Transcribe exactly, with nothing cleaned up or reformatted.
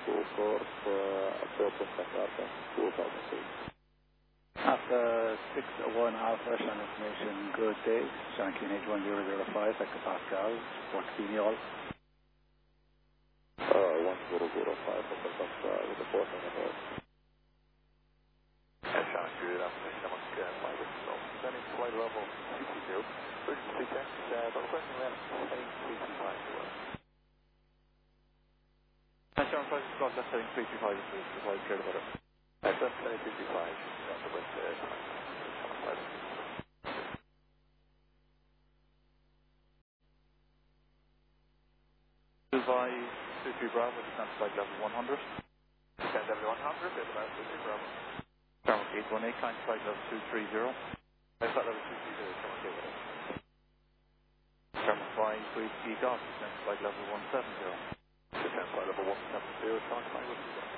full course, uh, four contact Alpha, two thousand feet. Alpha six one Alpha, Sean information, good day. Sean Keen H one zero zero five, Hector Pascal, Fort Fenial. Uh, one zero zero five, Hector Pascal, with the fourth on the north. And Sean, good afternoon, Sean, uh, flight with yourself. Sending flight level two two zero, emergency check, uh, double question land, heading three two five zero. And Sean, flight is blocked, that's heading three two five, please, the flight clear about it. That's up heading three two five, got the wind, uh, flight. Advise two three Bravo, descent flight level one hundred. Descent level one hundred, it's about two three Bravo. Tarmac eight one eight, climb flight level two three zero. That's flight level two three zero, Tarmac eight one eight. Tarmac five, breathe, geek off, descent flight level one seven zero. Descent flight level one seven zero, Tarmac five with yourself.